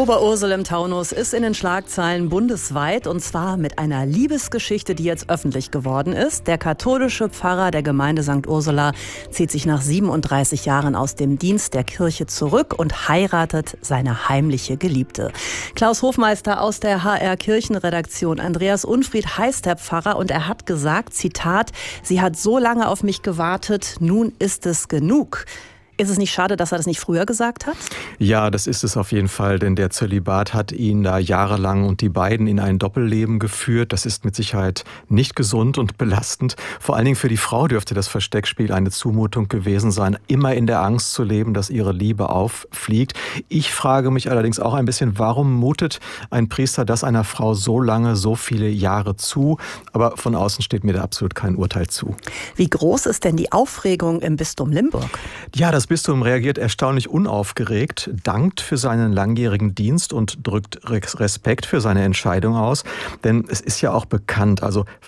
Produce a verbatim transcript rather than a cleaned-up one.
Oberursel im Taunus ist in den Schlagzeilen bundesweit, und zwar mit einer Liebesgeschichte, die jetzt öffentlich geworden ist. Der katholische Pfarrer der Gemeinde Sankt Ursula zieht sich nach siebenunddreißig Jahren aus dem Dienst der Kirche zurück und heiratet seine heimliche Geliebte. Klaus Hofmeister aus der H R Kirchenredaktion. Andreas Unfried heißt der Pfarrer und er hat gesagt, Zitat, sie hat so lange auf mich gewartet, nun ist es genug. Ist es nicht schade, dass er das nicht früher gesagt hat? Ja, das ist es auf jeden Fall, denn der Zölibat hat ihn da jahrelang und die beiden in ein Doppelleben geführt. Das ist mit Sicherheit nicht gesund und belastend. Vor allen Dingen für die Frau dürfte das Versteckspiel eine Zumutung gewesen sein, immer in der Angst zu leben, dass ihre Liebe auffliegt. Ich frage mich allerdings auch ein bisschen, warum mutet ein Priester das einer Frau so lange, so viele Jahre zu? Aber von außen steht mir da absolut kein Urteil zu. Wie groß ist denn die Aufregung im Bistum Limburg? Ja, das Das Bistum reagiert erstaunlich unaufgeregt, dankt für seinen langjährigen Dienst und drückt Respekt für seine Entscheidung aus. Denn es ist ja auch bekannt, also